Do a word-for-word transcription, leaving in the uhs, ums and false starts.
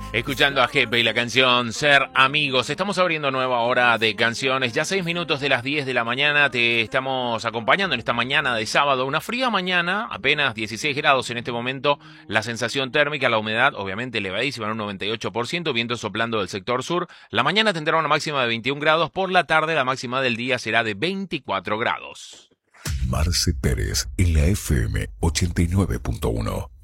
Escuchando a Jepe y la canción Ser Amigos. Estamos abriendo nueva hora de canciones. Ya seis minutos de las diez de la mañana. Te estamos acompañando en esta mañana de sábado. Una fría mañana, apenas dieciséis grados en este momento. La sensación térmica, la humedad, obviamente elevadísima en un noventa y ocho por ciento. Viento soplando del sector sur. La mañana tendrá una máxima de veintiún grados. Por la tarde la máxima del día será de veinticuatro grados. Marce Pérez en la F M ochenta y nueve punto uno.